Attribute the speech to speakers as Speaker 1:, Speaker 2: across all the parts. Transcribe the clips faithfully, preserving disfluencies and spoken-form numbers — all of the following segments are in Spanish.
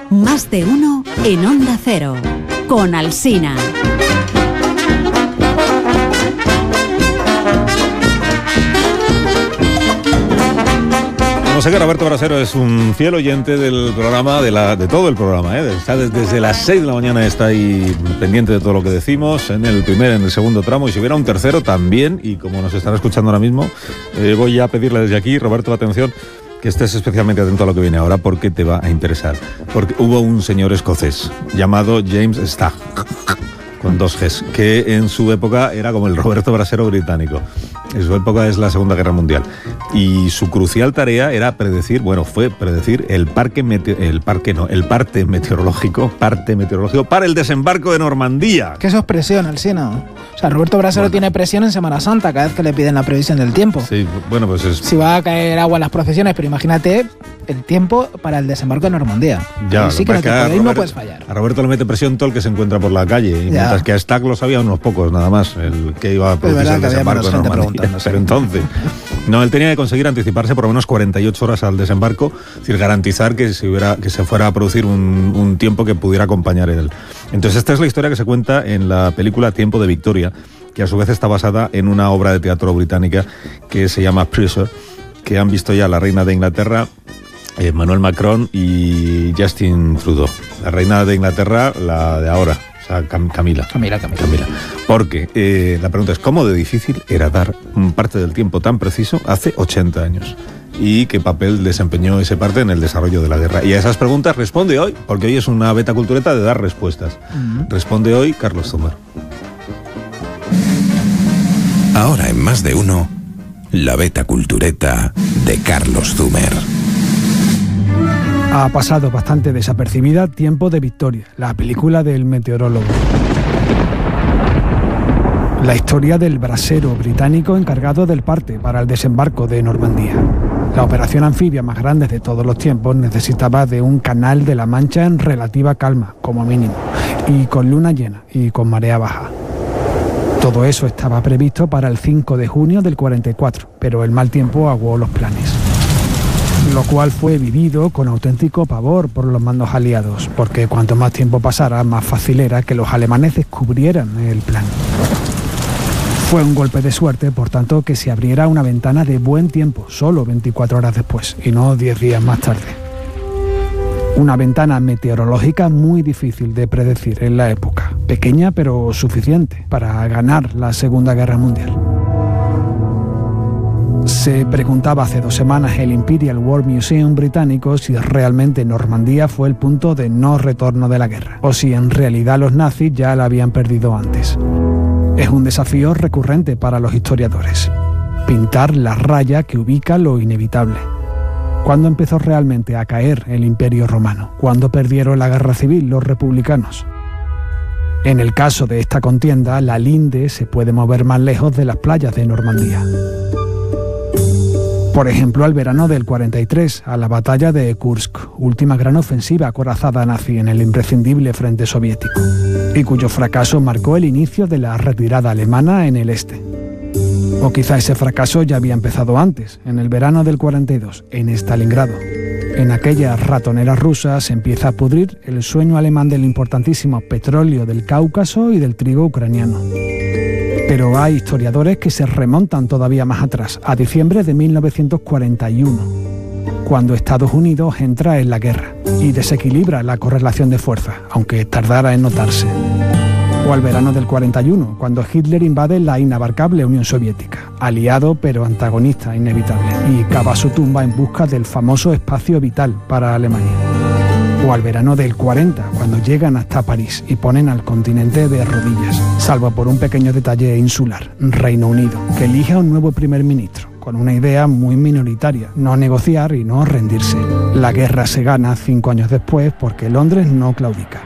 Speaker 1: Más de uno en Onda Cero, con Alsina.
Speaker 2: No sé que Roberto Brasero es un fiel oyente del programa, de, la, de todo el programa, ¿eh? Está desde, desde las seis de la mañana, está ahí pendiente de todo lo que decimos, en el primer, en el segundo tramo, y si hubiera un tercero también, y como nos estará escuchando ahora mismo, eh, voy a pedirle desde aquí, Roberto, atención, que estés especialmente atento a lo que viene ahora, porque te va a interesar. Porque hubo un señor escocés llamado James Stagg, con dos Gs, que en su época era como el Roberto Brasero británico. En su época es la Segunda Guerra Mundial. Y su crucial tarea era predecir, bueno, fue predecir el parque, mete- el parque no, el parte meteorológico, parte meteorológico para el desembarco de Normandía.
Speaker 3: ¿Qué eso es presión, Alsina? O sea, Roberto Brasero bueno. tiene presión en Semana Santa cada vez que le piden la previsión del tiempo.
Speaker 2: Sí, bueno, pues es...
Speaker 3: Si va a caer agua en las procesiones, pero imagínate el tiempo para el desembarco de Normandía.
Speaker 2: Ya,
Speaker 3: ahí sí que no, te puede,
Speaker 2: Roberto,
Speaker 3: no puedes fallar.
Speaker 2: A Roberto le mete presión todo el que se encuentra por la calle, y mientras que a Stagg lo sabían unos pocos nada más, el que iba a producir el desembarco de Normandía. Pero entonces, no, él tenía que conseguir anticiparse por lo menos cuarenta y ocho horas al desembarco, es decir, garantizar que se, hubiera, que se fuera a producir un, un tiempo que pudiera acompañar él. Entonces esta es la historia que se cuenta en la película Tiempo de Victoria, que a su vez está basada en una obra de teatro británica que se llama Pressure, que han visto ya la reina de Inglaterra, Emmanuel Macron y Justin Trudeau. La reina de Inglaterra, la de ahora, o sea, Cam- Camila.
Speaker 3: Camila, Camila.
Speaker 2: Camila. Porque eh, la pregunta es, ¿cómo de difícil era dar un parte del tiempo tan preciso hace ochenta años? ¿Y qué papel desempeñó ese parte en el desarrollo de la guerra? Y a esas preguntas responde hoy, porque hoy es una beta cultureta de dar respuestas. Uh-huh. Responde hoy Carlos Zumer.
Speaker 4: Ahora en Más de Uno, la beta cultureta de Carlos Zumer.
Speaker 5: Ha pasado bastante desapercibida Tiempo de Victoria, la película del meteorólogo. La historia del brasero británico encargado del parte para el desembarco de Normandía. La operación anfibia más grande de todos los tiempos necesitaba de un canal de la Mancha en relativa calma, como mínimo, y con luna llena y con marea baja. Todo eso estaba previsto para el cinco de junio del cuarenta y cuatro, pero el mal tiempo aguó los planes. Lo cual fue vivido con auténtico pavor por los mandos aliados, porque cuanto más tiempo pasara, más fácil era que los alemanes descubrieran el plan. Fue un golpe de suerte, por tanto, que se abriera una ventana de buen tiempo, solo veinticuatro horas después, y no diez días más tarde. Una ventana meteorológica muy difícil de predecir en la época, pequeña pero suficiente para ganar la Segunda Guerra Mundial. Se preguntaba hace dos semanas el Imperial War Museum británico si realmente Normandía fue el punto de no retorno de la guerra, o si en realidad los nazis ya la habían perdido antes. Es un desafío recurrente para los historiadores, pintar la raya que ubica lo inevitable. ¿Cuándo empezó realmente a caer el Imperio Romano? ¿Cuándo perdieron la guerra civil los republicanos? En el caso de esta contienda, la linde se puede mover más lejos de las playas de Normandía. Por ejemplo, al verano del cuarenta y tres, a la batalla de Kursk, última gran ofensiva acorazada nazi en el imprescindible frente soviético, y cuyo fracaso marcó el inicio de la retirada alemana en el este. O quizá ese fracaso ya había empezado antes, en el verano del cuarenta y dos, en Stalingrado. En aquella ratonera rusa se empieza a pudrir el sueño alemán del importantísimo petróleo del Cáucaso y del trigo ucraniano. Pero hay historiadores que se remontan todavía más atrás, a diciembre de mil novecientos cuarenta y uno, cuando Estados Unidos entra en la guerra y desequilibra la correlación de fuerzas, aunque tardara en notarse. O al verano del cuarenta y uno, cuando Hitler invade la inabarcable Unión Soviética, aliado pero antagonista inevitable, y cava su tumba en busca del famoso espacio vital para Alemania. O al verano del cuarenta, cuando llegan hasta París y ponen al continente de rodillas, salvo por un pequeño detalle insular, Reino Unido, que elige a un nuevo primer ministro, con una idea muy minoritaria, no negociar y no rendirse. La guerra se gana cinco años después porque Londres no claudica.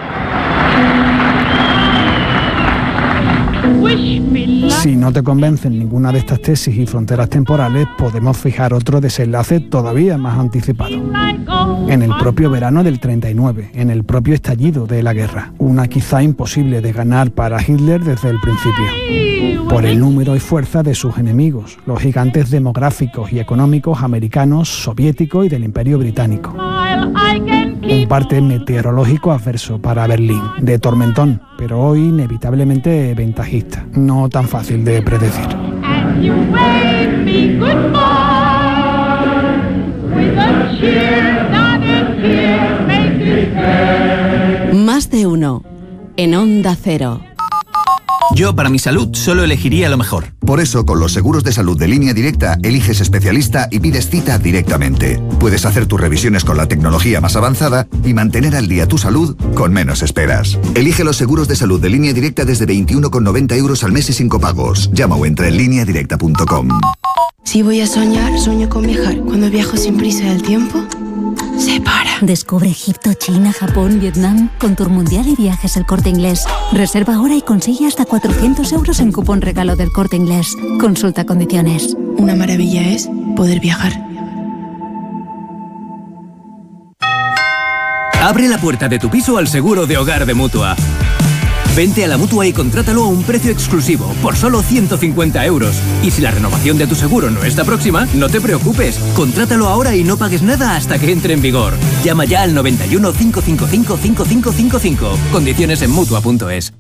Speaker 5: Si no te convencen ninguna de estas tesis y fronteras temporales, podemos fijar otro desenlace todavía más anticipado. En el propio verano del treinta y nueve, en el propio estallido de la guerra, una quizá imposible de ganar para Hitler desde el principio, por el número y fuerza de sus enemigos, los gigantes demográficos y económicos americanos, soviéticos y del Imperio Británico. Un parte meteorológico adverso para Berlín, de tormentón, pero hoy inevitablemente ventajista, no tan fácil de predecir.
Speaker 1: Más de uno en Onda Cero.
Speaker 6: Yo, para mi salud, solo elegiría lo mejor.
Speaker 7: Por eso, con los seguros de salud de Línea Directa, eliges especialista y pides cita directamente. Puedes hacer tus revisiones con la tecnología más avanzada y mantener al día tu salud con menos esperas. Elige los seguros de salud de Línea Directa desde veintiuno con noventa euros al mes y sin copagos. Llama o entra en línea directa punto com.
Speaker 8: Si voy a soñar, sueño con viajar. Cuando viajo sin prisa del tiempo, se para.
Speaker 9: Descubre Egipto, China, Japón, Vietnam con Tour Mundial y Viajes El Corte Inglés. Reserva ahora y consigue hasta cuatrocientos euros en cupón regalo del Corte Inglés. Consulta condiciones.
Speaker 8: Una maravilla es poder viajar.
Speaker 10: Abre la puerta de tu piso al seguro de hogar de Mutua. Vente a la Mutua y contrátalo a un precio exclusivo, por solo ciento cincuenta euros. Y si la renovación de tu seguro no está próxima, no te preocupes. Contrátalo ahora y no pagues nada hasta que entre en vigor. Llama ya al noventa y uno, cinco cinco cinco, cinco cinco cinco cinco. Condiciones en Mutua punto es.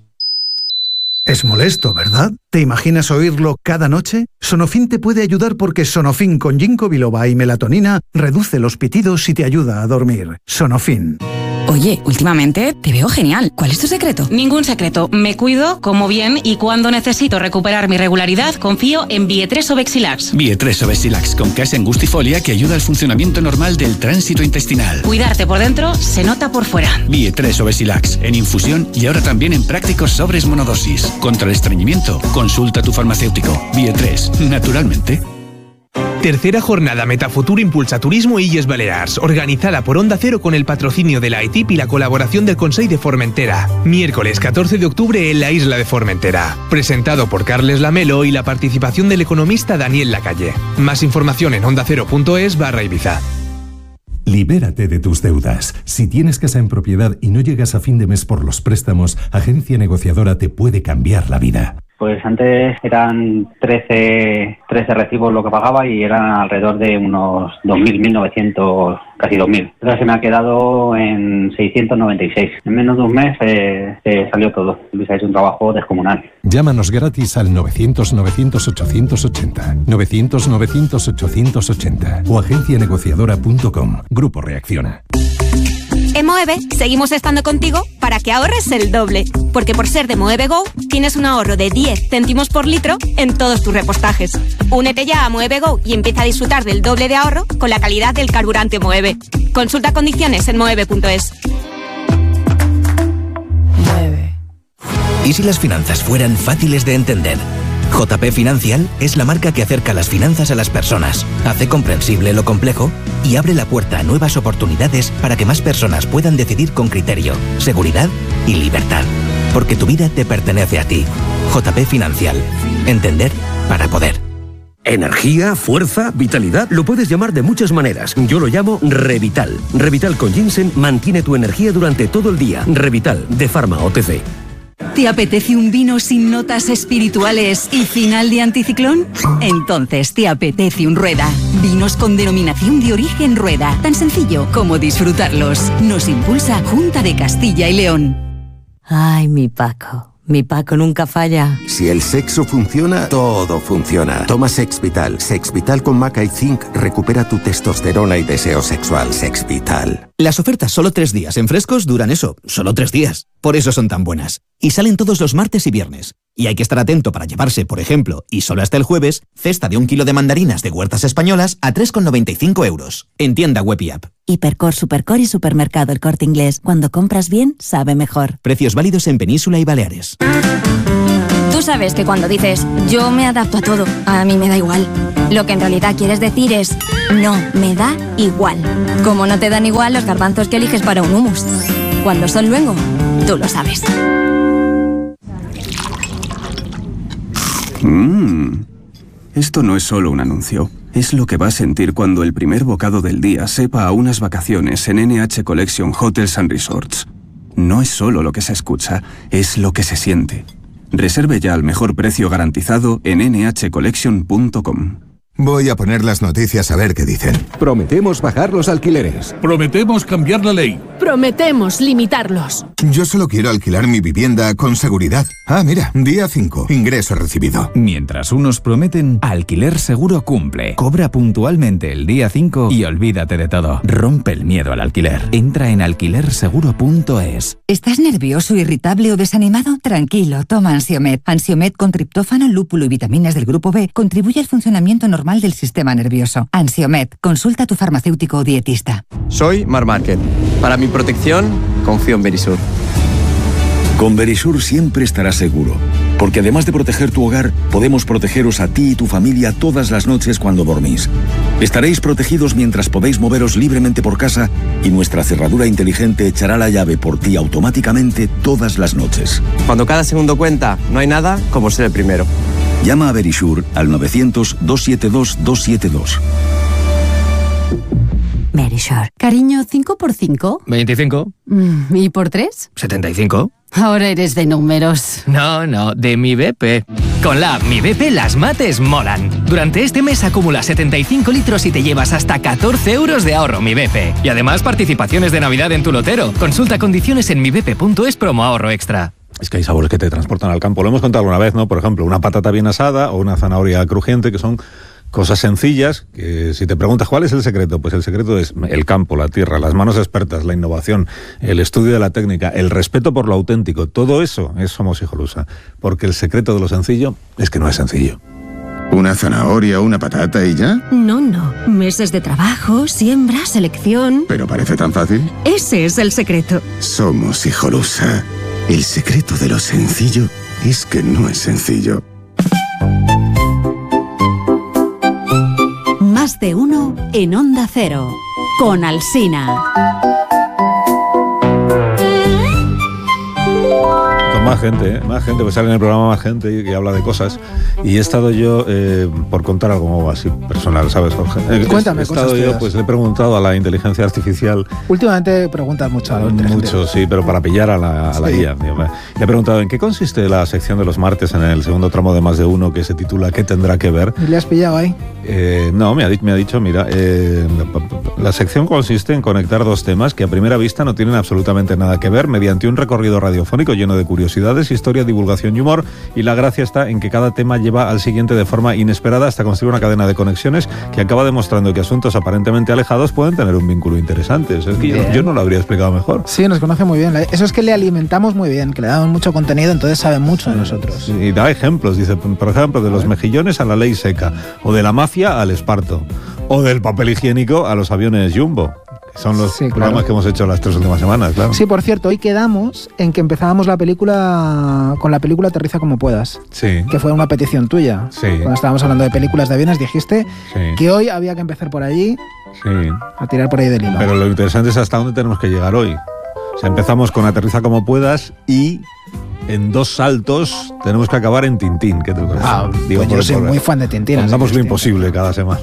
Speaker 11: Es molesto, ¿verdad? ¿Te imaginas oírlo cada noche? Sonofin te puede ayudar porque Sonofin con ginkgo biloba y melatonina reduce los pitidos y te ayuda a dormir. Sonofin.
Speaker 12: Oye, últimamente te veo genial. ¿Cuál es tu secreto?
Speaker 13: Ningún secreto. Me cuido, como bien y cuando necesito recuperar mi regularidad, confío en Bietres Obexilax.
Speaker 14: Bietres Obexilax con case angustifolia que ayuda al funcionamiento normal del tránsito intestinal.
Speaker 13: Cuidarte por dentro se nota por fuera.
Speaker 14: Bietres Obexilax en infusión y ahora también en prácticos sobres monodosis. Contra el estreñimiento, consulta a tu farmacéutico. Bietres, naturalmente.
Speaker 15: Tercera jornada Metafutur Impulsa Turismo Illes Balears, organizada por Onda Cero con el patrocinio de la E T I P y la colaboración del Consell de Formentera. Miércoles catorce de octubre en la isla de Formentera. Presentado por Carles Lamelo y la participación del economista Daniel Lacalle. Más información en ondacero.es barra Ibiza.
Speaker 16: Libérate de tus deudas. Si tienes casa en propiedad y no llegas a fin de mes por los préstamos, Agencia Negociadora te puede cambiar la vida.
Speaker 17: Pues antes eran trece, trece recibos lo que pagaba y eran alrededor de unos dos mil, mil novecientos, casi dos mil. Ahora se me ha quedado en seiscientos noventa y seis. En menos de un mes eh, se salió todo. Luis ha hecho un trabajo descomunal.
Speaker 16: Llámanos gratis al novecientos, novecientos, ochocientos ochenta, novecientos, novecientos, ochocientos ochenta o agencia negociadora punto com. Grupo Reacciona.
Speaker 18: En Moeve seguimos estando contigo para que ahorres el doble, porque por ser de Moeve Go tienes un ahorro de diez céntimos por litro en todos tus repostajes. Únete ya a Moeve Go y empieza a disfrutar del doble de ahorro con la calidad del carburante Moeve. Consulta condiciones en moeve punto es.
Speaker 6: Moeve. ¿Y si las finanzas fueran fáciles de entender? J P Financial es la marca que acerca las finanzas a las personas, hace comprensible lo complejo y abre la puerta a nuevas oportunidades para que más personas puedan decidir con criterio, seguridad y libertad. Porque tu vida te pertenece a ti. J P Financial. Entender para poder.
Speaker 19: Energía, fuerza, vitalidad, lo puedes llamar de muchas maneras. Yo lo llamo Revital. Revital con ginseng mantiene tu energía durante todo el día. Revital, de Pharma O T C.
Speaker 1: ¿Te apetece un vino sin notas espirituales y final de anticiclón? Entonces te apetece un Rueda. Vinos con denominación de origen Rueda. Tan sencillo como disfrutarlos. Nos impulsa Junta de Castilla y León.
Speaker 20: Ay, mi Paco. Mi Paco nunca falla.
Speaker 21: Si el sexo funciona, todo funciona. Toma Sexvital. Sexvital con maca y zinc recupera tu testosterona y deseo sexual. Sexvital.
Speaker 6: Las ofertas solo tres días en Frescos duran eso, solo tres días. Por eso son tan buenas. Y salen todos los martes y viernes. Y hay que estar atento para llevarse, por ejemplo, y solo hasta el jueves, cesta de un kilo de mandarinas de huertas españolas a tres con noventa y cinco euros. En tienda web y app.
Speaker 20: Hipercor, Supercor y Supermercado El Corte Inglés. Cuando compras bien, sabe mejor.
Speaker 6: Precios válidos en Península y Baleares.
Speaker 18: Tú sabes que cuando dices yo me adapto a todo, a mí me da igual. Lo que en realidad quieres decir es no, me da igual. Como no te dan igual los garbanzos que eliges para un hummus. Cuando son luengo, tú lo sabes.
Speaker 22: Mmm. Esto no es solo un anuncio. Es lo que va a sentir cuando el primer bocado del día sepa a unas vacaciones en N H Collection Hotels and Resorts. No es solo lo que se escucha, es lo que se siente. Reserve ya al mejor precio garantizado en N H collection punto com.
Speaker 2: Voy a poner las noticias a ver qué dicen.
Speaker 3: Prometemos bajar los alquileres.
Speaker 23: Prometemos cambiar la ley.
Speaker 24: Prometemos limitarlos.
Speaker 2: Yo solo quiero alquilar mi vivienda con seguridad. Ah, mira, día cinco, ingreso recibido.
Speaker 25: Mientras unos prometen, Alquiler Seguro cumple. Cobra puntualmente el día cinco y olvídate de todo. Rompe el miedo al alquiler. Entra en alquiler seguro punto es.
Speaker 26: ¿Estás nervioso, irritable o desanimado? Tranquilo, toma Ansiomed. Ansiomed con triptófano, lúpulo y vitaminas del grupo B contribuye al funcionamiento normal del sistema nervioso. Ansiomed, consulta a tu farmacéutico o dietista.
Speaker 27: Soy Mar Márquez. Para mi protección, confío en Verisur.
Speaker 28: Con Verisur siempre estarás seguro, porque además de proteger tu hogar, podemos protegeros a ti y tu familia todas las noches cuando dormís. Estaréis protegidos mientras podéis moveros libremente por casa y nuestra cerradura inteligente echará la llave por ti automáticamente todas las noches.
Speaker 27: Cuando cada segundo cuenta, no hay nada como ser el primero.
Speaker 28: Llama a Verisur al novecientos, doscientos setenta y dos, doscientos setenta y dos.
Speaker 24: Verisur. Cariño, ¿cinco por cinco?
Speaker 10: veinticinco.
Speaker 24: Mm, ¿Y por tres?
Speaker 10: setenta y cinco.
Speaker 24: Ahora eres de números.
Speaker 10: No, no, de mi B P. Con la app Mi B P las mates molan. Durante este mes acumula setenta y cinco litros y te llevas hasta catorce euros de ahorro Mi B P. Y además participaciones de Navidad en tu lotero. Consulta condiciones en mi b p punto es promo ahorro extra.
Speaker 29: Es que hay sabores que te transportan al campo. Lo hemos contado alguna vez, ¿no? Por ejemplo, una patata bien asada o una zanahoria crujiente, que son cosas sencillas, que si te preguntas cuál es el secreto, pues el secreto es el campo, la tierra, las manos expertas, la innovación, el estudio de la técnica, el respeto por lo auténtico. Todo eso es Somos Hijolusa, porque el secreto de lo sencillo es que no es sencillo.
Speaker 2: ¿Una zanahoria o una patata y ya?
Speaker 24: No, no. Meses de trabajo, siembra, selección.
Speaker 2: ¿Pero parece tan fácil?
Speaker 24: Ese es el secreto.
Speaker 2: Somos Hijolusa. El secreto de lo sencillo es que no es sencillo.
Speaker 24: Más de uno en Onda Cero, con Alsina.
Speaker 29: Con más gente, ¿eh? Más gente, pues sale en el programa más gente y, y habla de cosas. Y he estado yo, eh, por contar algo así personal, ¿sabes, Jorge? Eh,
Speaker 30: Cuéntame
Speaker 29: he estado
Speaker 30: cosas
Speaker 29: yo,
Speaker 30: tuyas.
Speaker 29: pues le he preguntado a la inteligencia artificial.
Speaker 30: Últimamente preguntas mucho a la inteligencia.
Speaker 29: Mucho, sí, pero para pillar a la, a la
Speaker 30: Sí.
Speaker 29: I A. Digo, me- Le he preguntado en qué consiste la sección de los martes en el segundo tramo de Más de Uno, que se titula ¿Qué tendrá que ver?
Speaker 30: ¿Y le has pillado ahí?
Speaker 29: Eh, no, me ha, di- me ha dicho, mira, eh, la sección consiste en conectar dos temas que a primera vista no tienen absolutamente nada que ver mediante un recorrido radiofónico lleno de curiosidades, historia, divulgación y humor, y la gracia está en que cada tema lleva al siguiente de forma inesperada hasta construir una cadena de conexiones que acaba demostrando que asuntos aparentemente alejados pueden tener un vínculo interesante. O sea, es que yo,
Speaker 30: Bien.
Speaker 29: yo no lo habría explicado mejor.
Speaker 30: Sí, nos conoce muy bien. Eso es que le alimentamos muy bien, que le damos mucho contenido, entonces sabe mucho de nosotros.
Speaker 29: Y da ejemplos, dice, por ejemplo, de los mejillones a la ley seca, o de la mafia al esparto, o del papel higiénico a los aviones Jumbo, que son los
Speaker 30: Sí,
Speaker 29: programas
Speaker 30: claro.
Speaker 29: que hemos hecho las tres últimas semanas, claro.
Speaker 30: Sí, por cierto, hoy quedamos en que empezábamos la película con la película Aterriza como puedas,
Speaker 29: Sí,
Speaker 30: que fue una petición tuya.
Speaker 29: sí,
Speaker 30: Cuando estábamos hablando de películas de aviones dijiste
Speaker 29: sí,
Speaker 30: que hoy había que empezar por allí,
Speaker 29: sí.
Speaker 30: a tirar por ahí del hilo.
Speaker 29: Pero lo interesante es hasta dónde tenemos que llegar hoy. O sea, empezamos con Aterriza como puedas y en dos saltos tenemos que acabar en Tintín. ¿Qué te parece?
Speaker 30: Ah,
Speaker 29: Digo,
Speaker 30: pues
Speaker 29: por
Speaker 30: yo
Speaker 29: el
Speaker 30: soy
Speaker 29: programa.
Speaker 30: muy fan de Tintín. así
Speaker 29: Hagamos
Speaker 30: que
Speaker 29: lo
Speaker 30: Tintín.
Speaker 29: imposible cada semana.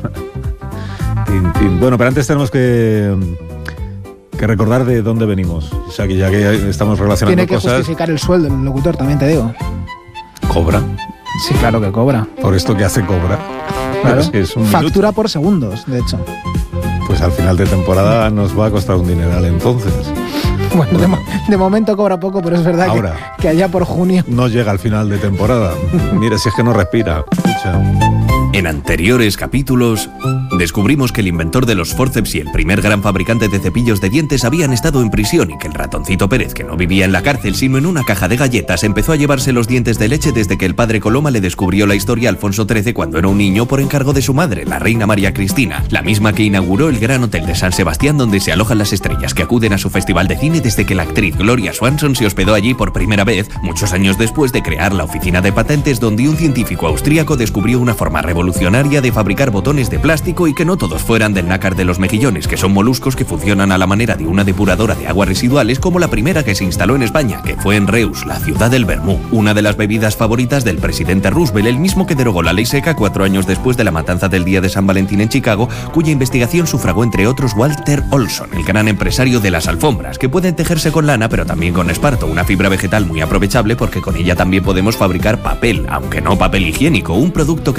Speaker 29: Tintín. Bueno, pero antes tenemos que, que recordar de dónde venimos. O sea, que ya que estamos relacionando
Speaker 30: Tiene que
Speaker 29: cosas,
Speaker 30: justificar el sueldo el locutor, también te digo.
Speaker 29: cobra.
Speaker 30: Sí, claro que cobra.
Speaker 29: Por esto que hace cobra.
Speaker 30: Claro.
Speaker 29: Es, es un minuto.
Speaker 30: Factura por segundos, de hecho.
Speaker 29: Pues al final de temporada nos va a costar un dineral entonces.
Speaker 30: Bueno, de, mo- de momento cobra poco, pero es verdad que,
Speaker 29: Ahora.
Speaker 30: que allá por junio.
Speaker 29: No llega al final de temporada. Mira, si es que no respira. Escucha.
Speaker 31: En anteriores capítulos, descubrimos que el inventor de los forceps y el primer gran fabricante de cepillos de dientes habían estado en prisión y que el ratoncito Pérez, que no vivía en la cárcel sino en una caja de galletas, empezó a llevarse los dientes de leche desde que el padre Coloma le descubrió la historia a Alfonso trece cuando era un niño por encargo de su madre, la reina María Cristina, la misma que inauguró el Gran Hotel de San Sebastián donde se alojan las estrellas que acuden a su festival de cine desde que la actriz Gloria Swanson se hospedó allí por primera vez, muchos años después de crear la oficina de patentes donde un científico austríaco descubrió una forma revolucionaria de fabricar botones de plástico y que no todos fueran del nácar de los mejillones, que son moluscos que funcionan a la manera de una depuradora de aguas residuales como la primera que se instaló en España, que fue en Reus, la ciudad del vermú, una de las bebidas favoritas del presidente Roosevelt, el mismo que derogó la ley seca cuatro años después de la matanza del día de San Valentín en Chicago, cuya investigación sufragó entre otros Walter Olson, el gran empresario de las alfombras, que pueden tejerse con lana pero también con esparto, una fibra vegetal muy aprovechable porque con ella también podemos fabricar papel, aunque no papel higiénico, un producto que empezó a usar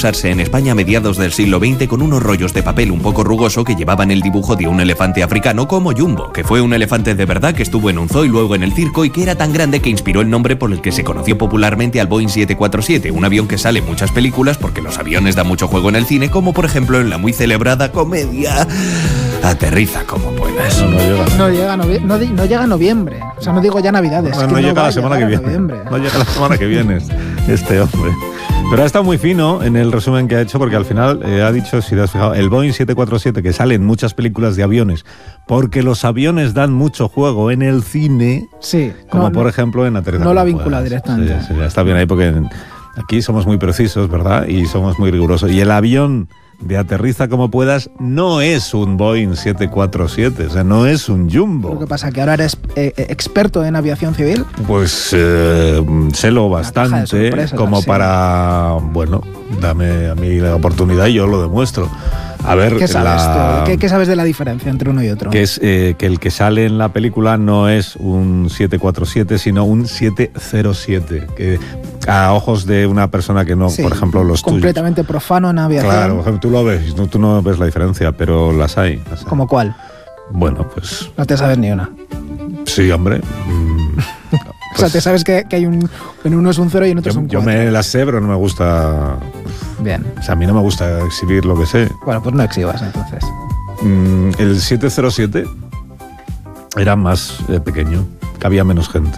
Speaker 31: usarse en España a mediados del siglo veinte con unos rollos de papel un poco rugoso que llevaban el dibujo de un elefante africano como Jumbo, que fue un elefante de verdad que estuvo en un zoo y luego en el circo y que era tan grande que inspiró el nombre por el que se conoció popularmente al Boeing siete cuatro siete, un avión que sale en muchas películas porque los aviones dan mucho juego en el cine, como por ejemplo en la muy celebrada comedia Aterriza como puedas.
Speaker 29: No, no llega.
Speaker 30: No llega, novie- no, di- no llega a noviembre. O sea, no digo ya Navidades.
Speaker 29: No,
Speaker 30: es que
Speaker 29: no llega
Speaker 30: va
Speaker 29: la
Speaker 30: a
Speaker 29: semana que
Speaker 30: llegar a
Speaker 29: viene.
Speaker 30: noviembre.
Speaker 29: No llega la semana que viene este hombre. Pero ha estado muy fino en el resumen que ha hecho porque al final eh, ha dicho, si te has fijado, el Boeing siete cuatro siete que sale en muchas películas de aviones porque los aviones dan mucho juego en el cine.
Speaker 30: Sí.
Speaker 29: Como
Speaker 30: no,
Speaker 29: por ejemplo en Aterriza
Speaker 30: No lo ha
Speaker 29: como
Speaker 30: vinculado
Speaker 29: puedas.
Speaker 30: directamente.
Speaker 29: Sí, sí, está bien ahí porque en- aquí somos muy precisos, ¿verdad? Y somos muy rigurosos. Y el avión de Aterriza como puedas no es un Boeing siete cuatro siete, o sea, no es un Jumbo.
Speaker 30: Lo que pasa que ahora eres eh, eh, experto en aviación civil.
Speaker 29: Pues eh, sé lo bastante
Speaker 30: sorpresas,
Speaker 29: como
Speaker 30: sí.
Speaker 29: para, bueno, dame a mí la oportunidad y yo lo demuestro. A ver,
Speaker 30: ¿Qué sabes,
Speaker 29: la-
Speaker 30: tú? ¿Qué, qué sabes de la diferencia entre uno y otro?
Speaker 29: que es eh, que el que sale en la película no es un siete cuatro siete, sino un siete cero siete, que a ojos de una persona que no,
Speaker 30: Sí,
Speaker 29: por ejemplo, los tuyos.
Speaker 30: completamente profano en aviación.
Speaker 29: Claro, por ejemplo, tú lo ves, no, tú no ves la diferencia, pero las hay. las hay.
Speaker 30: ¿Como cuál?
Speaker 29: Bueno, pues
Speaker 30: No te sabes ni una.
Speaker 29: sí, hombre. mm,
Speaker 30: O sea, te sabes que, que hay un en uno es un cero y en otro es
Speaker 29: Yo,
Speaker 30: un
Speaker 29: yo
Speaker 30: cuatro.
Speaker 29: me las sé, pero no me gusta.
Speaker 30: Bien.
Speaker 29: O sea, a mí no me gusta exhibir lo que sé.
Speaker 30: Bueno, pues no exhibas entonces.
Speaker 29: Mm, el siete cero siete era más eh, pequeño, cabía menos gente.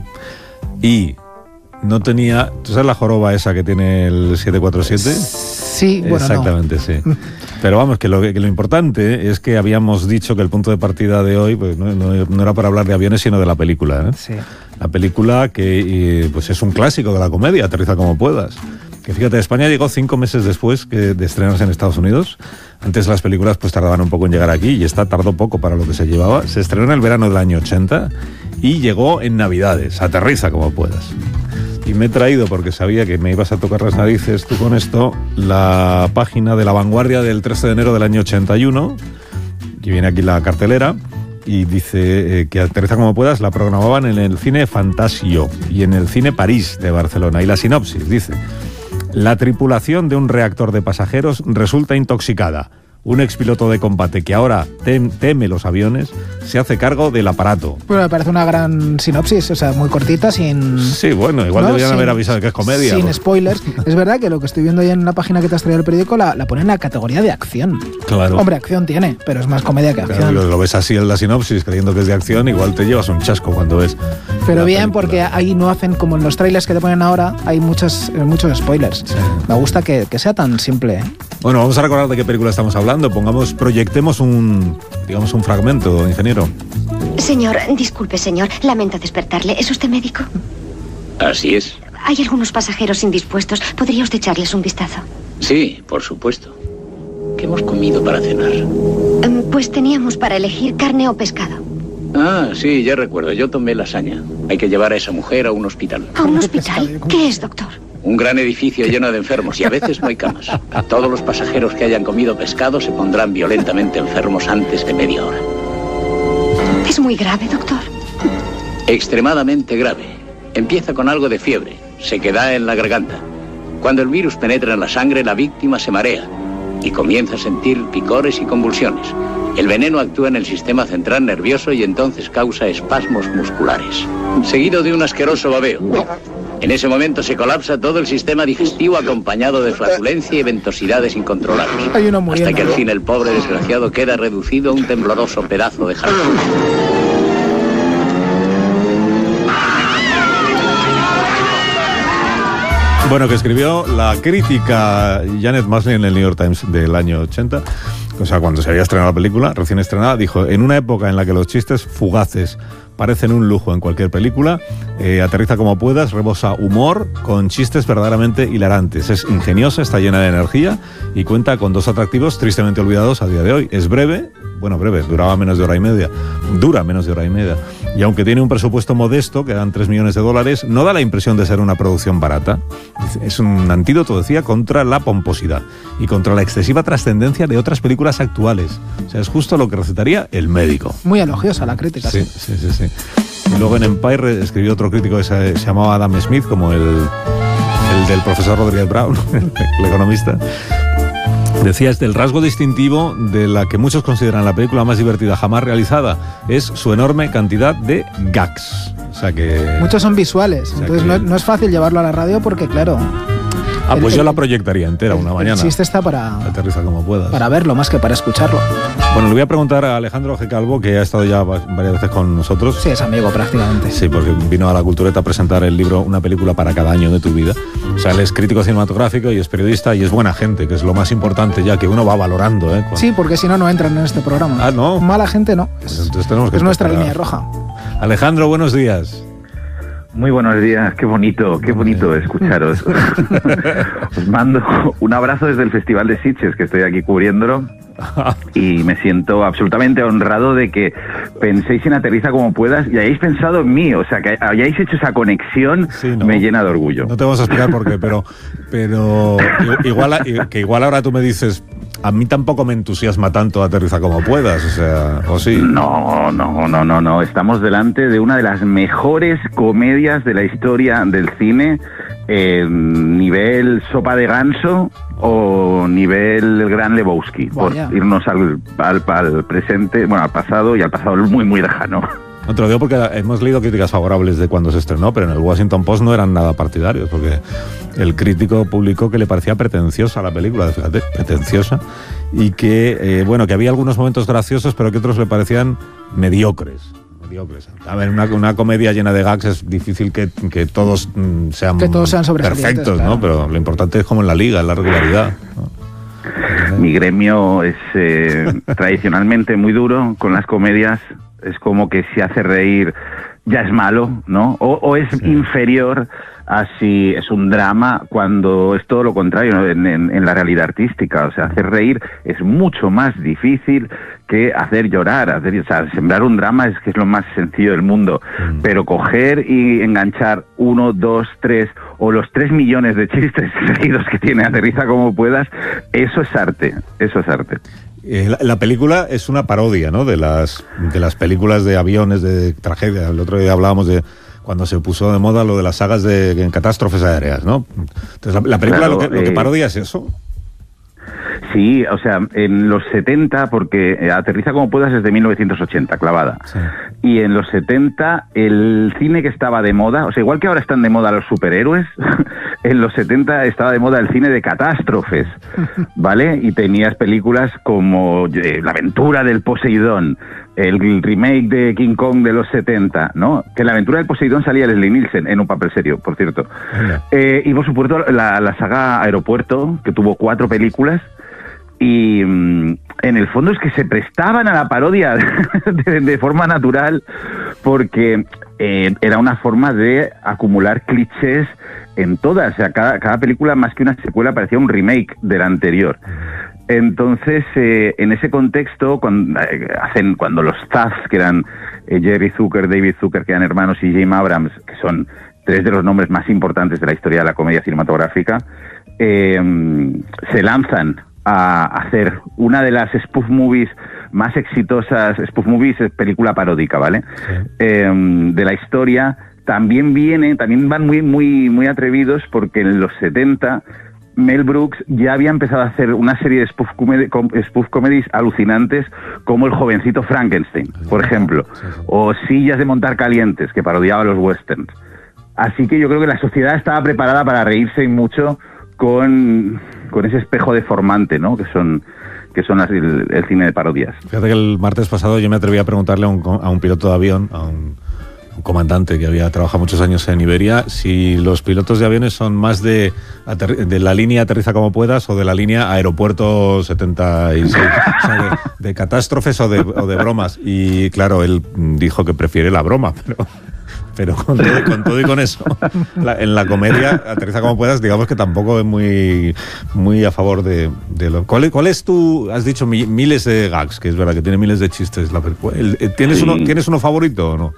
Speaker 29: Y no tenía. ¿Tú sabes la joroba esa que tiene el siete cuatro siete?
Speaker 30: Sí, bueno,
Speaker 29: Exactamente, sí. Pero vamos, que lo, que lo importante es que habíamos dicho que el punto de partida de hoy pues, no, no- no era para hablar de aviones, sino de la película. ¿eh?
Speaker 30: Sí.
Speaker 29: La película que eh, pues es un clásico de la comedia, Aterriza como puedas. Que fíjate, España llegó cinco meses después que de estrenarse en Estados Unidos. Antes las películas pues tardaban un poco en llegar aquí y esta tardó poco para lo que se llevaba. Se estrenó en el verano del año ochenta y llegó en Navidades. Aterriza como puedas. Y me he traído, porque sabía que me ibas a tocar las narices tú con esto, la página de La Vanguardia del trece de enero del año ochenta y uno, que viene aquí la cartelera, y dice eh, que Aterriza como puedas la programaban en el cine Fantasio y en el cine París de Barcelona. Y la sinopsis dice: la tripulación de un reactor de pasajeros resulta intoxicada. Un expiloto de combate que ahora tem- teme los aviones se hace cargo del aparato.
Speaker 30: Bueno, me parece una gran sinopsis, o sea, muy cortita, sin...
Speaker 29: Sí, bueno, igual
Speaker 30: ¿no?
Speaker 29: deberían
Speaker 30: Sin-
Speaker 29: haber avisado de que es comedia.
Speaker 30: Sin
Speaker 29: pues.
Speaker 30: spoilers. Es verdad que lo que estoy viendo ahí en la página que te has traído del periódico la, la pone en la categoría de acción.
Speaker 29: Claro.
Speaker 30: Hombre, acción tiene, pero es más comedia que acción.
Speaker 29: Claro, lo ves así en la sinopsis creyendo que es de acción, igual te llevas un chasco cuando ves.
Speaker 30: Pero
Speaker 29: la
Speaker 30: bien,
Speaker 29: película.
Speaker 30: porque ahí no hacen como en los trailers que te ponen ahora, hay muchos, eh, muchos spoilers. Me gusta que, que sea tan simple.
Speaker 29: Bueno, vamos a recordar de qué película estamos hablando. Pongamos, proyectemos un, digamos, un fragmento, ingeniero.
Speaker 4: Señor, disculpe, señor. Lamento despertarle. ¿Es usted médico?
Speaker 5: Así es.
Speaker 4: Hay algunos pasajeros indispuestos. ¿Podría usted echarles un vistazo?
Speaker 5: Sí, por supuesto. ¿Qué hemos comido para cenar?
Speaker 4: Em, Pues teníamos para elegir carne o pescado.
Speaker 5: Ah, sí, ya recuerdo. Yo tomé lasaña. Hay que llevar a esa mujer a un hospital.
Speaker 4: ¿A un hospital? ¿Qué es, doctor?
Speaker 5: Un gran edificio lleno de enfermos y a veces no hay camas. Todos los pasajeros que hayan comido pescado se pondrán violentamente enfermos antes de media hora.
Speaker 4: ¿Es muy grave, doctor?
Speaker 5: Extremadamente grave. Empieza con algo de fiebre. Se queda en la garganta. Cuando el virus penetra en la sangre, la víctima se marea y comienza a sentir picores y convulsiones. El veneno actúa en el sistema central nervioso y entonces causa espasmos musculares, seguido de un asqueroso babeo. En ese momento se colapsa todo el sistema digestivo acompañado de flatulencia y ventosidades incontrolables.
Speaker 30: Hay uno
Speaker 5: Hasta
Speaker 30: muriendo,
Speaker 5: que al
Speaker 30: ¿no?
Speaker 5: fin el pobre desgraciado queda reducido a un tembloroso pedazo de jardín.
Speaker 29: Bueno, que escribió la crítica Janet Maslany en el New York Times del año ochenta, o sea, cuando se había estrenado la película, recién estrenada, dijo: en una época en la que los chistes fugaces parecen un lujo en cualquier película, eh, Aterriza como puedas rebosa humor con chistes verdaderamente hilarantes. Es ingeniosa, está llena de energía y cuenta con dos atractivos tristemente olvidados a día de hoy. Es breve, bueno, breve, duraba menos de hora y media, dura menos de hora y media. Y aunque tiene un presupuesto modesto, que dan tres millones de dólares, no da la impresión de ser una producción barata. Es un antídoto, decía, contra la pomposidad y contra la excesiva trascendencia de otras películas actuales. O sea, es justo lo que recetaría El médico.
Speaker 30: Muy elogiosa la crítica.
Speaker 29: Sí, sí, sí, sí. Y luego en Empire escribió otro crítico que se, se llamaba Adam Smith, como el, el del profesor Rodríguez Brown, el economista, decía, es del rasgo distintivo de la que muchos consideran la película más divertida jamás realizada, es su enorme cantidad de gags. O sea que...
Speaker 30: Muchos son visuales, o sea entonces que... no, no es fácil llevarlo a la radio porque, claro...
Speaker 29: Ah, pues el, yo la proyectaría entera el, una mañana.
Speaker 30: El chiste está para...
Speaker 29: Aterriza como puedas.
Speaker 30: Para verlo, más que para escucharlo.
Speaker 29: Bueno, le voy a preguntar a Alejandro G. Calvo, que ha estado ya varias veces con nosotros.
Speaker 30: Sí, es amigo prácticamente.
Speaker 29: Sí, porque vino a La Cultureta a presentar el libro Una película para cada año de tu vida. O sea, él es crítico cinematográfico y es periodista y es buena gente, que es lo más importante ya, que uno va valorando, ¿eh? Con...
Speaker 30: Sí, porque si no, no entran en este programa.
Speaker 29: Ah, ¿no?
Speaker 30: Mala gente no.
Speaker 29: Pues entonces tenemos que
Speaker 30: es nuestra línea roja.
Speaker 29: Alejandro, buenos días.
Speaker 7: Muy buenos días, qué bonito, qué bonito escucharos. Os mando un abrazo desde el Festival de Sitges, que estoy aquí cubriéndolo, y me siento absolutamente honrado de que penséis en Aterriza como puedas y hayáis pensado en mí, o sea, que hayáis hecho esa conexión, sí, ¿no? Me llena de orgullo.
Speaker 29: No te vamos a explicar por qué, pero, pero igual, que igual ahora tú me dices... A mí tampoco me entusiasma tanto Aterriza como puedas, o sea, ¿o sí?
Speaker 7: No, no, no, no, no. Estamos delante de una de las mejores comedias de la historia del cine, eh, nivel Sopa de Ganso o nivel El Gran Lebowski, Vaya. por irnos al, al, al presente, bueno, al pasado y al pasado muy, muy lejano.
Speaker 29: No te lo digo porque hemos leído críticas favorables de cuando se estrenó, pero en el Washington Post no eran nada partidarios, porque el crítico publicó que le parecía pretenciosa la película, fíjate, pretenciosa, y que, eh, bueno, que había algunos momentos graciosos, pero que otros le parecían mediocres. mediocres. A ver, una, una comedia llena de gags es difícil que, que todos mm, sean,
Speaker 30: que todos sean
Speaker 29: perfectos,
Speaker 30: claro.
Speaker 29: ¿no? Pero lo importante es como en la liga, en la regularidad, ¿no?
Speaker 7: Mi gremio es eh, tradicionalmente muy duro con las comedias. Es como que si hace reír ya es malo, ¿no? O, o es sí. inferior a si es un drama, cuando es todo lo contrario, ¿no? en, en, en la realidad artística. O sea, hacer reír es mucho más difícil que hacer llorar. Hacer, o sea, sembrar un drama es que es lo más sencillo del mundo. Mm. Pero coger y enganchar uno, dos, tres o los tres millones de chistes seguidos que tiene Aterriza como puedas, eso es arte, eso es arte.
Speaker 29: La, la película es una parodia, ¿no? De las de las películas de aviones, de tragedia. El otro día hablábamos de cuando se puso de moda lo de las sagas de, de catástrofes aéreas, ¿no? Entonces, la, la película claro, lo, que, lo que parodia es eso.
Speaker 7: Sí, o sea, en los setenta, porque Aterriza como puedas es de mil novecientos ochenta, clavada. Sí. Y en los setenta, el cine que estaba de moda, o sea, igual que ahora están de moda los superhéroes, en los setenta estaba de moda el cine de catástrofes, ¿vale? Y tenías películas como eh, La aventura del Poseidón, el remake de King Kong de los setenta, ¿no? Que en La aventura del Poseidón salía Leslie Nielsen en un papel serio, por cierto. Eh, y por supuesto la, la saga Aeropuerto, que tuvo cuatro películas, y mmm, en el fondo es que se prestaban a la parodia de, de forma natural, porque eh, era una forma de acumular clichés en todas. O sea, cada, cada película, más que una secuela, parecía un remake de la anterior. Entonces, eh, en ese contexto, cuando, eh, hacen, cuando los Zaz, que eran eh, Jerry Zucker, David Zucker, que eran hermanos, y James Abrams, que son tres de los nombres más importantes de la historia de la comedia cinematográfica, eh, se lanzan a hacer una de las spoof movies más exitosas. Spoof movies es película paródica, ¿vale? Sí. Eh, de la historia. También viene, también van muy, muy, muy atrevidos, porque en los setenta Mel Brooks ya había empezado a hacer una serie de spoof, comedy, spoof comedies alucinantes, como El jovencito Frankenstein, por ejemplo, sí, sí. o Sillas de montar calientes, que parodiaba los westerns. Así que yo creo que la sociedad estaba preparada para reírse y mucho con, con ese espejo deformante, ¿no? Que son, que son las, el, el cine de parodias.
Speaker 29: Fíjate que el martes pasado yo me atreví a preguntarle a un, a un piloto de avión, a un, un comandante que había trabajado muchos años en Iberia, si los pilotos de aviones son más de, de la línea Aterriza como puedas o de la línea Aeropuerto setenta y seis, o sea, de, de catástrofes o de, o de bromas. Y claro, él dijo que prefiere la broma, pero... Pero con todo, con todo y con eso, la, en la comedia, Aterriza como puedas, digamos que tampoco es muy, muy a favor de, de lo... ¿Cuál, ¿Cuál es tu...? Has dicho mi, miles de gags, que es verdad, que tiene miles de chistes. La, el, ¿tienes, sí. uno, ¿Tienes uno favorito o no?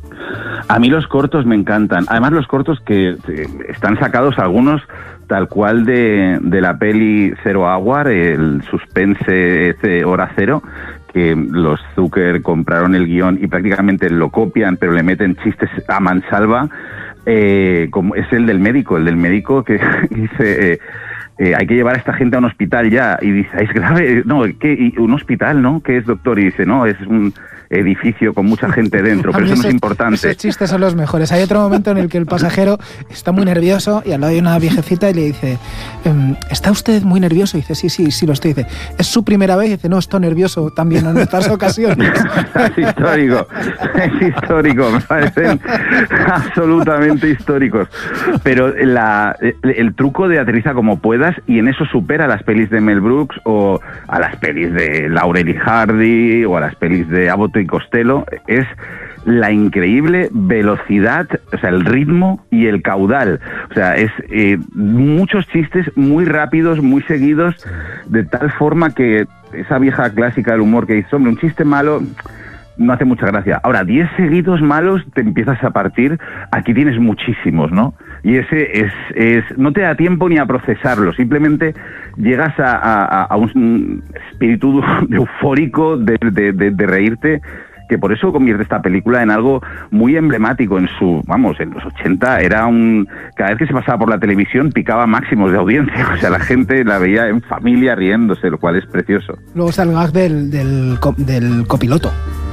Speaker 7: A mí los cortos me encantan. Además, los cortos que eh, están sacados algunos tal cual de, de la peli Zero Hour, el suspense este, Hora Cero, que los Zucker compraron el guión y prácticamente lo copian, pero le meten chistes a mansalva, eh, como es el del médico, el del médico que dice... Eh, Eh, hay que llevar a esta gente a un hospital ya, y dice, ¿es grave? No, ¿qué? ¿Y un hospital, no? ¿Qué es, doctor? Y dice, no, es un edificio con mucha gente dentro, pero eso
Speaker 30: ese,
Speaker 7: no es importante.
Speaker 30: Esos chistes son los mejores. Hay otro momento en el que el pasajero está muy nervioso y al lado hay una viejecita y le dice, ¿está usted muy nervioso? Y dice, sí, sí, sí lo estoy. Y dice, ¿es su primera vez? Y dice, no, estoy nervioso también en otras ocasiones.
Speaker 7: Es histórico, es histórico, me parecen absolutamente históricos. Pero la, el, el truco de aterriza como puedas, y en eso supera a las pelis de Mel Brooks o a las pelis de Laurel y Hardy o a las pelis de Abbott y Costello, es la increíble velocidad, o sea, el ritmo y el caudal. O sea, es eh, muchos chistes muy rápidos, muy seguidos, de tal forma que esa vieja clásica del humor que dice, hombre, un chiste malo no hace mucha gracia. Ahora, diez seguidos malos te empiezas a partir. Aquí tienes muchísimos, ¿no? Y ese es, es no te da tiempo ni a procesarlo. Simplemente llegas a, a, a un espíritu eufórico de, de, de, de reírte, que por eso convierte esta película en algo muy emblemático. En su, vamos, en los ochenta era un... Cada vez que se pasaba por la televisión picaba máximos de audiencia. O sea, la gente la veía en familia riéndose, lo cual es precioso.
Speaker 30: Luego está el gag del, del, del copiloto.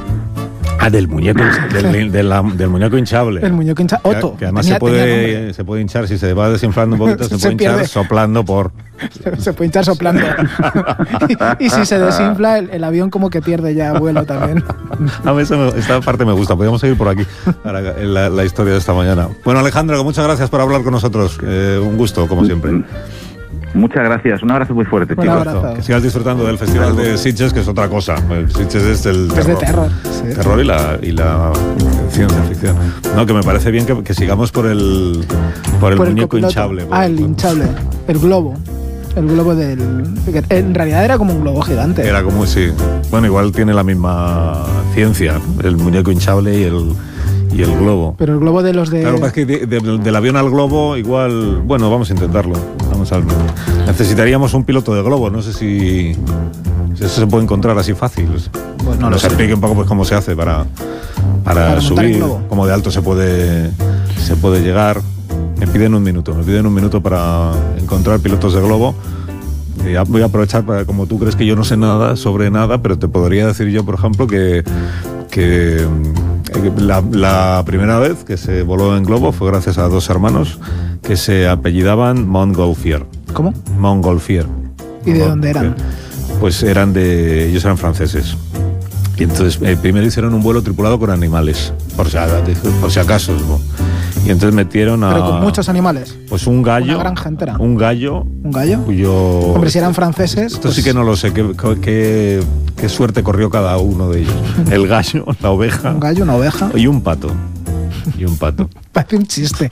Speaker 29: Ah, del muñeco, del, del, del muñeco hinchable.
Speaker 30: El muñeco hinchable, Otto.
Speaker 29: Que, que además
Speaker 30: tenía,
Speaker 29: se, puede, se puede hinchar, si se va desinflando un poquito, se, se puede pierde. hinchar soplando por...
Speaker 30: Se, se puede hinchar soplando. y, y si se desinfla, el, el avión como que pierde ya vuelo también.
Speaker 29: A mí eso me, esta parte me gusta, podríamos seguir por aquí para la, la historia de esta mañana. Bueno, Alejandro, muchas gracias por hablar con nosotros. Eh, un gusto, como siempre.
Speaker 7: Muchas gracias, un abrazo muy fuerte,
Speaker 30: un
Speaker 7: chicos.
Speaker 30: Abrazo.
Speaker 29: Que sigas disfrutando del Festival de Sitges, que es otra cosa. El Sitges es el terror.
Speaker 30: Es de terror. Sí.
Speaker 29: Terror y la, y la ciencia ficción. No, que me parece bien que, que sigamos por el, por el por muñeco el hinchable. Por,
Speaker 30: ah, el hinchable, el globo. El globo del... En realidad era como un globo gigante.
Speaker 29: Era como, sí. Bueno, igual tiene la misma ciencia, el muñeco hinchable y el... Y el globo.
Speaker 30: Pero el globo de los de...
Speaker 29: Claro, es que de, de, del avión al globo igual... Bueno, vamos a intentarlo. Vamos a... Necesitaríamos un piloto de globo. No sé si, si eso se puede encontrar así fácil.
Speaker 30: Pues no
Speaker 29: Nos explique un poco pues, cómo se hace para, para, para subir, cómo de alto se puede, se puede llegar. Me piden un minuto. Me piden un minuto para encontrar pilotos de globo. Y voy a aprovechar para, como tú crees que yo no sé nada sobre nada, pero te podría decir yo, por ejemplo, que... que La, la primera vez que se voló en globo fue gracias a dos hermanos que se apellidaban Montgolfier.
Speaker 30: ¿Cómo?
Speaker 29: Montgolfier.
Speaker 30: ¿Y de dónde eran?
Speaker 29: Pues eran de... ellos eran franceses. Y entonces eh, primero hicieron un vuelo tripulado con animales, por si, por si acaso. ¿no? Y entonces metieron a...
Speaker 30: Pero con muchos animales.
Speaker 29: Pues un gallo.
Speaker 30: Una granja entera.
Speaker 29: Un gallo.
Speaker 30: ¿Un gallo?
Speaker 29: Cuyo...
Speaker 30: Hombre, si eran franceses...
Speaker 29: Esto
Speaker 30: pues...
Speaker 29: sí que no lo sé. ¿Qué, qué, qué suerte corrió cada uno de ellos? El gallo, la oveja.
Speaker 30: Un gallo, una oveja.
Speaker 29: Y un pato. Y un pato.
Speaker 30: Parece un chiste.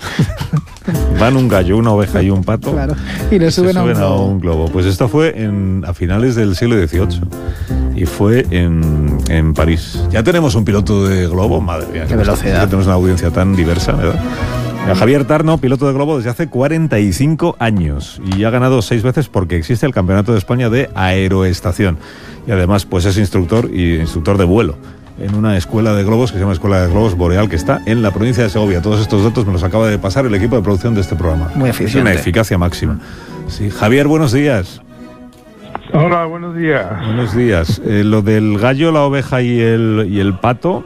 Speaker 29: Van un gallo, una oveja y un pato.
Speaker 30: Claro. Y le suben,
Speaker 29: suben
Speaker 30: a, un
Speaker 29: a un globo. Pues esto fue en, a finales del siglo dieciocho. Y fue en, en París. Ya tenemos un piloto de globo. Madre mía.
Speaker 30: Qué velocidad.
Speaker 29: Ya tenemos una audiencia tan diversa, ¿verdad? Javier Tarno, piloto de globo desde hace cuarenta y cinco años y ha ganado seis veces porque existe el Campeonato de España de Aeroestación y además pues es instructor y instructor de vuelo en una escuela de globos que se llama Escuela de Globos Boreal, que está en la provincia de Segovia. Todos estos datos me los acaba de pasar el equipo de producción de este programa.
Speaker 30: Muy eficiente.
Speaker 29: Es una eficacia máxima. Sí, Javier, buenos días.
Speaker 1: Hola, buenos días.
Speaker 29: Buenos días. Eh, lo del gallo, la oveja y el, y el pato...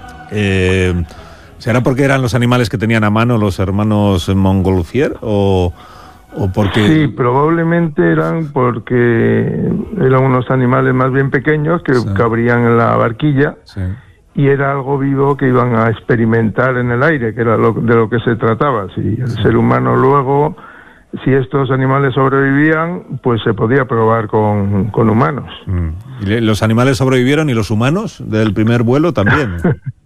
Speaker 29: Eh, ¿Será porque eran los animales que tenían a mano los hermanos Montgolfier o, o porque...?
Speaker 1: Sí, probablemente eran porque eran unos animales más bien pequeños que sí. cabrían en la barquilla sí. y era algo vivo que iban a experimentar en el aire, que era lo, de lo que se trataba. Si el sí. ser humano luego, si estos animales sobrevivían, pues se podía probar con, con humanos.
Speaker 29: Mm. ¿Y los animales sobrevivieron y los humanos del primer vuelo también?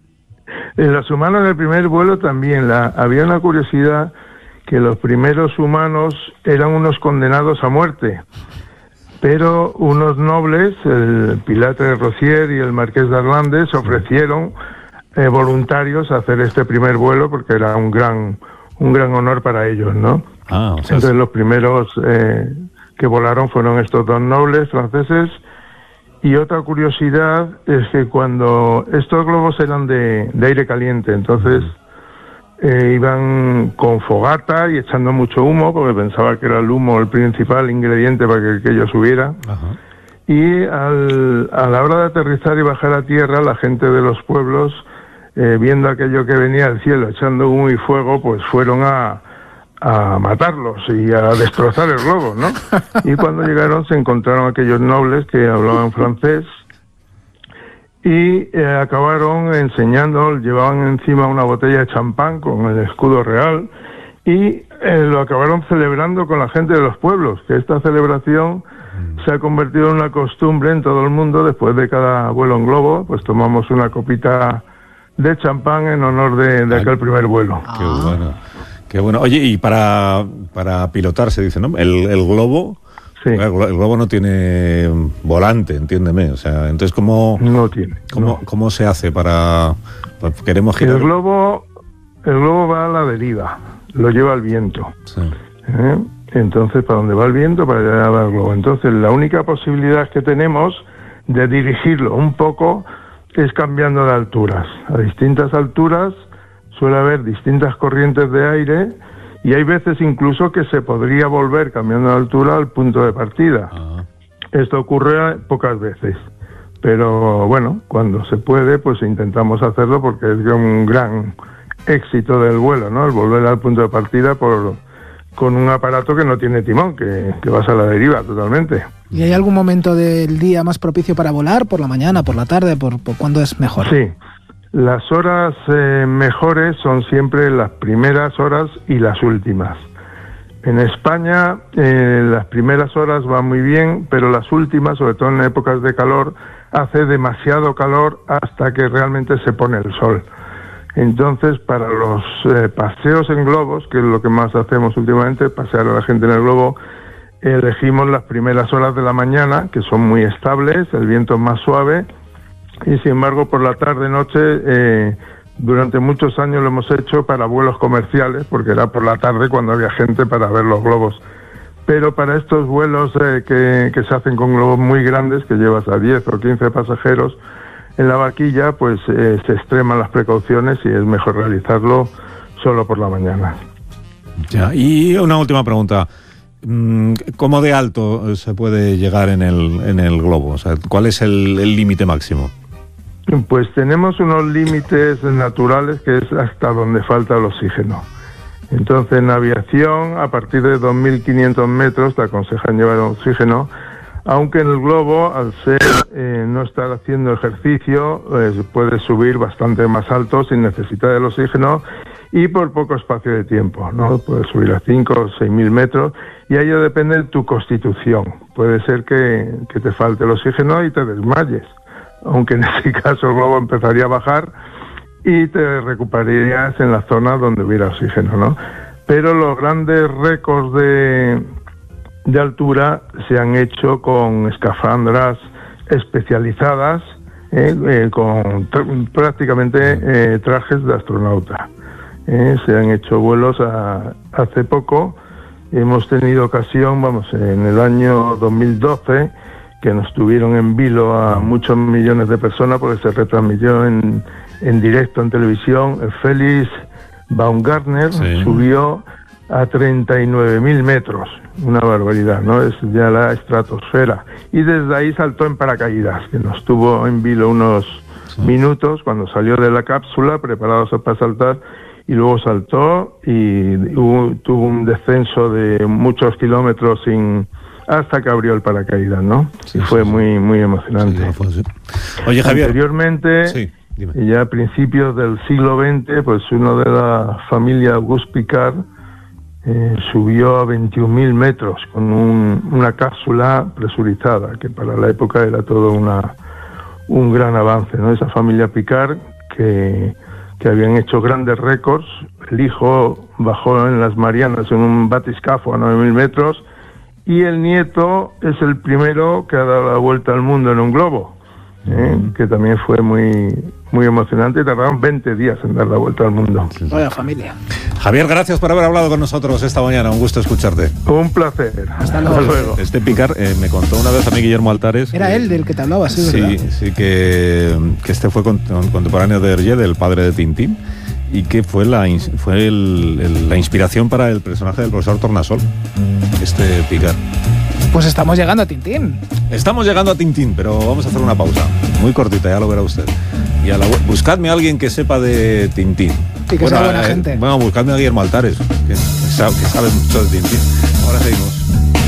Speaker 1: Los humanos del primer vuelo también. La, había una curiosidad que los primeros humanos eran unos condenados a muerte, pero unos nobles, el Pilatre de Rosier y el Marqués de Arlandes, ofrecieron eh, voluntarios a hacer este primer vuelo porque era un gran un gran honor para ellos, ¿no?
Speaker 29: Ah, o sea,
Speaker 1: entonces los primeros eh, que volaron fueron estos dos nobles franceses Y otra curiosidad es que cuando estos globos eran de, de aire caliente, entonces eh, iban con fogata y echando mucho humo, porque pensaba que era el humo el principal ingrediente para que aquello subiera. Ajá. Y al, a la hora de aterrizar y bajar a tierra, la gente de los pueblos, eh, viendo aquello que venía del cielo, echando humo y fuego, pues fueron a, a matarlos y a destrozar el globo, ¿no? Y cuando llegaron se encontraron aquellos nobles que hablaban francés y eh, acabaron enseñando, llevaban encima una botella de champán con el escudo real y eh, lo acabaron celebrando con la gente de los pueblos, que esta celebración se ha convertido en una costumbre en todo el mundo. Después de cada vuelo en globo, pues tomamos una copita de champán en honor de, de aquel primer vuelo.
Speaker 29: Qué bueno, qué bueno. Oye, y para, para pilotar se dice, ¿no? El, el globo, sí. el, el globo no tiene volante, entiéndeme. O sea, entonces, ¿cómo,
Speaker 1: no tiene,
Speaker 29: cómo,
Speaker 1: no.
Speaker 29: ¿cómo se hace para, para queremos girar?
Speaker 1: El globo, el globo va a la deriva, lo lleva el viento.
Speaker 29: Sí.
Speaker 1: ¿Eh? Entonces, para dónde va el viento, para allá va el globo. Entonces, la única posibilidad que tenemos de dirigirlo un poco es cambiando de alturas. A distintas alturas suele haber distintas corrientes de aire y hay veces incluso que se podría volver cambiando de altura al punto de partida. Uh-huh. Esto ocurre pocas veces, pero bueno, cuando se puede, pues intentamos hacerlo porque es un gran éxito del vuelo, ¿no? El volver al punto de partida por... con un aparato que no tiene timón, que, que vas a la deriva totalmente.
Speaker 30: ¿Y hay algún momento del día más propicio para volar? ¿Por la mañana, por la tarde? ¿Por, por cuándo es mejor?
Speaker 1: Sí, las horas eh, mejores son siempre las primeras horas y las últimas. En España eh, las primeras horas van muy bien, pero las últimas, sobre todo en épocas de calor, hace demasiado calor hasta que realmente se pone el sol. Entonces, para los eh, paseos en globos, que es lo que más hacemos últimamente, pasear a la gente en el globo, elegimos las primeras horas de la mañana, que son muy estables, el viento es más suave, y sin embargo, por la tarde-noche, eh, durante muchos años lo hemos hecho para vuelos comerciales, porque era por la tarde cuando había gente para ver los globos. Pero para estos vuelos eh, que, que se hacen con globos muy grandes, que llevas a diez o quince pasajeros, en la vaquilla, pues eh, se extreman las precauciones y es mejor realizarlo solo por la mañana.
Speaker 29: Ya, y una última pregunta. ¿Cómo de alto se puede llegar en el, en el globo? O sea, ¿cuál es el límite máximo?
Speaker 1: Pues tenemos unos límites naturales que es hasta donde falta el oxígeno. Entonces, en aviación, a partir de dos mil quinientos metros te aconsejan llevar oxígeno, aunque en el globo, al ser eh, no estar haciendo ejercicio, eh, puedes subir bastante más alto sin necesidad del oxígeno y por poco espacio de tiempo, ¿no? Puedes subir a cinco o seis mil metros y ello depende de tu constitución. Puede ser que, que te falte el oxígeno y te desmayes, aunque en ese caso el globo empezaría a bajar y te recuperarías en la zona donde hubiera oxígeno, ¿no? Pero los grandes récords de... de altura se han hecho con escafandras especializadas, eh, eh, con tra- prácticamente eh, trajes de astronauta. Eh, se han hecho vuelos a, hace poco, hemos tenido ocasión, vamos, en el año dos mil doce, que nos tuvieron en vilo a muchos millones de personas porque se retransmitió en, en directo en televisión. El Felix Baumgartner sí. subió a treinta y nueve mil metros, una barbaridad, ¿no? Es ya la estratosfera. Y desde ahí saltó en paracaídas, que nos tuvo en vilo unos sí. minutos cuando salió de la cápsula, preparados para saltar, y luego saltó y hubo, tuvo un descenso de muchos kilómetros sin hasta que abrió el paracaídas, ¿no? Sí, y fue sí, muy muy emocionante. Sí, fue, sí.
Speaker 29: Oye, Javier.
Speaker 1: Anteriormente,
Speaker 29: sí, dime.
Speaker 1: Ya a principios del siglo veinte, pues uno de la familia Auguste Piccard Eh, subió a veintiún mil metros con un, una cápsula presurizada, que para la época era todo una, un gran avance, ¿no? Esa familia Piccard que, que habían hecho grandes récords. El hijo bajó en las Marianas en un batiscafo a nueve mil metros y el nieto es el primero que ha dado la vuelta al mundo en un globo, ¿eh? Mm. Que también fue muy, muy emocionante, y tardaron veinte días en dar la vuelta al mundo.
Speaker 30: Vaya familia.
Speaker 29: Javier, gracias por haber hablado con nosotros esta mañana, un gusto escucharte.
Speaker 1: Un placer.
Speaker 30: Hasta luego.
Speaker 1: Hasta luego.
Speaker 29: Este Picar eh, me contó una vez a mí Guillermo Altares.
Speaker 30: Era él del que te hablaba, sí,
Speaker 29: Sí,
Speaker 30: ¿verdad?
Speaker 29: sí, que, que este fue contemporáneo de Hergé, del padre de Tintín, y que fue la fue el, el, la inspiración para el personaje del profesor Tornasol, este Picar.
Speaker 30: Pues estamos llegando a Tintín.
Speaker 29: Estamos llegando a Tintín, pero vamos a hacer una pausa muy cortita, ya lo verá usted. Y a la, buscadme a alguien que sepa de Tintín.
Speaker 30: Y que
Speaker 29: bueno,
Speaker 30: sea buena
Speaker 29: eh,
Speaker 30: gente.
Speaker 29: Bueno, buscadme a Guillermo Altares, que, que, sabe, que sabe mucho de Tintín. Ahora seguimos.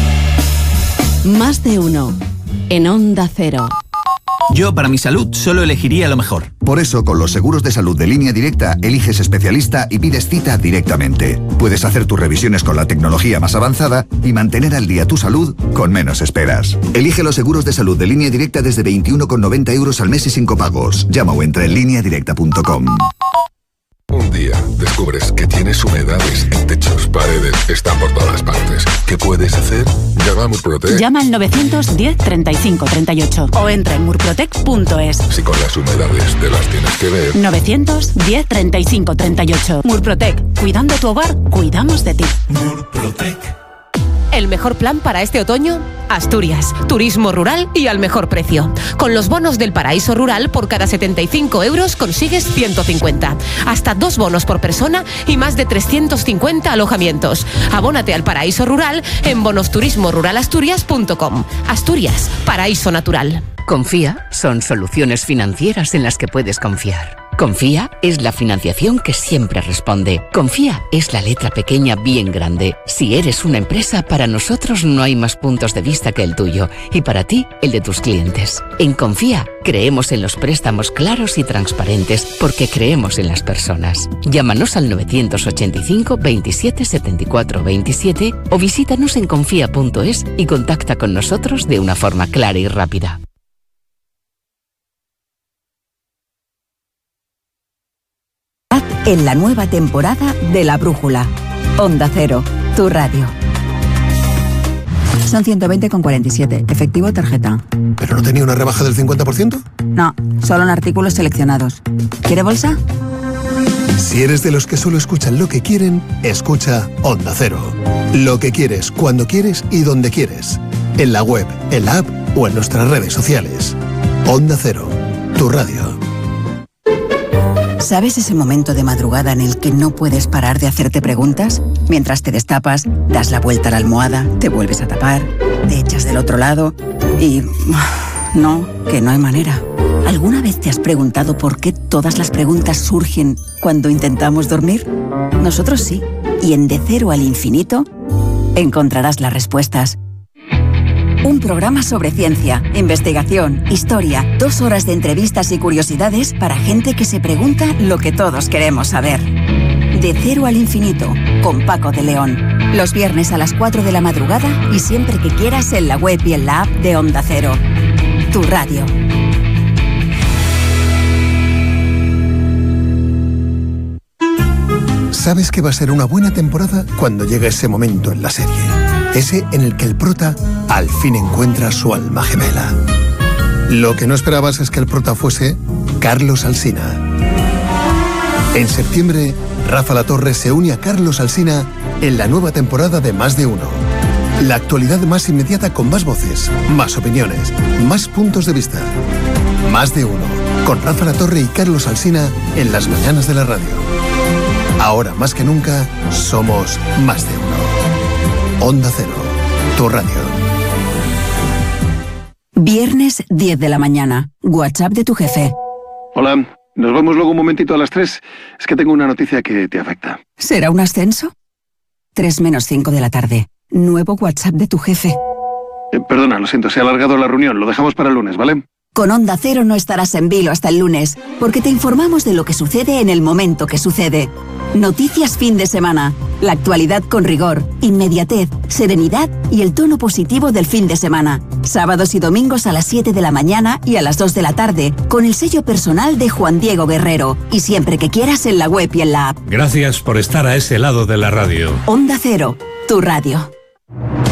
Speaker 24: Más de uno. En Onda Cero.
Speaker 8: Yo, para mi salud, solo elegiría lo mejor.
Speaker 9: Por eso, con los seguros de salud de Línea Directa, eliges especialista y pides cita directamente. Puedes hacer tus revisiones con la tecnología más avanzada y mantener al día tu salud con menos esperas. Elige los seguros de salud de Línea Directa desde veintiuno con noventa euros al mes y sin copagos. Llama o entra en línea directa punto com.
Speaker 11: Un día descubres que tienes humedades en techos, paredes, están por todas partes. ¿Qué puedes hacer? Llama a Murprotec.
Speaker 24: Llama al novecientos diez treinta y cinco treinta y ocho o entra en murprotec punto es.
Speaker 11: Si con las humedades te las tienes que ver.
Speaker 24: novecientos diez treinta y cinco treinta y ocho. Murprotec. Cuidando tu hogar, cuidamos de ti.
Speaker 11: Murprotec.
Speaker 12: ¿El mejor plan para este otoño? Asturias, turismo rural y al mejor precio. Con los bonos del Paraíso Rural, por cada setenta y cinco euros consigues ciento cincuenta. Hasta dos bonos por persona y más de trescientos cincuenta alojamientos. Abónate al Paraíso Rural en bonos turismo rural asturias punto com. Asturias, paraíso natural.
Speaker 13: Confía son soluciones financieras en las que puedes confiar. Confía es la financiación que siempre responde. Confía es la letra pequeña bien grande. Si eres una empresa, para nosotros no hay más puntos de vista que el tuyo y para ti, el de tus clientes. En Confía, creemos en los préstamos claros y transparentes porque creemos en las personas. Llámanos al novecientos ochenta y cinco veintisiete setenta y cuatro veintisiete o visítanos en confía punto es y contacta con nosotros de una forma clara y rápida.
Speaker 14: En la nueva temporada de La Brújula. Onda Cero, tu radio.
Speaker 15: Son ciento veinte con cuarenta y siete. Efectivo tarjeta.
Speaker 16: ¿Pero no tenía una rebaja del cincuenta por ciento?
Speaker 15: No, solo en artículos seleccionados. ¿Quiere bolsa?
Speaker 16: Si eres de los que solo escuchan lo que quieren, escucha Onda Cero. Lo que quieres, cuando quieres y donde quieres. En la web, en la app o en nuestras redes sociales. Onda Cero, tu radio.
Speaker 15: ¿Sabes ese momento de madrugada en el que no puedes parar de hacerte preguntas? Mientras te destapas, das la vuelta a la almohada, te vuelves a tapar, te echas del otro lado y... no, que no hay manera. ¿Alguna vez te has preguntado por qué todas las preguntas surgen cuando intentamos dormir? Nosotros sí. Y en De Cero al Infinito encontrarás las respuestas. Un programa sobre ciencia, investigación, historia, dos horas de entrevistas y curiosidades para gente que se pregunta lo que todos queremos saber. De Cero al Infinito, con Paco de León. Los viernes a las cuatro de la madrugada y siempre que quieras en la web y en la app de Onda Cero. Tu radio.
Speaker 16: Sabes que va a ser una buena temporada cuando llegue ese momento en la serie. Ese en el que el prota al fin encuentra su alma gemela. Lo que no esperabas es que el prota fuese Carlos Alsina. En septiembre, Rafa Latorre se une a Carlos Alsina en la nueva temporada de Más de Uno. La actualidad más inmediata con más voces, más opiniones, más puntos de vista. Más de Uno, con Rafa Latorre y Carlos Alsina en las mañanas de la radio. Ahora más que nunca, somos Más de Uno. Onda Cero, tu radio.
Speaker 15: Viernes diez de la mañana. WhatsApp de tu jefe.
Speaker 16: Hola, nos vemos luego un momentito a las tres. Es que tengo una noticia que te afecta.
Speaker 15: ¿Será un ascenso? tres menos cinco de la tarde. Nuevo WhatsApp de tu jefe.
Speaker 16: Eh, perdona, lo siento, se ha alargado la reunión. Lo dejamos para el lunes, ¿vale?
Speaker 15: Con Onda Cero no estarás en vilo hasta el lunes, porque te informamos de lo que sucede en el momento que sucede. Noticias fin de semana. La actualidad con rigor, inmediatez, serenidad y el tono positivo del fin de semana. Sábados y domingos a las siete de la mañana y a las dos de la tarde, con el sello personal de Juan Diego Guerrero. Y siempre que quieras en la web y en la app.
Speaker 23: Gracias por estar a ese lado de la radio.
Speaker 15: Onda Cero, tu radio.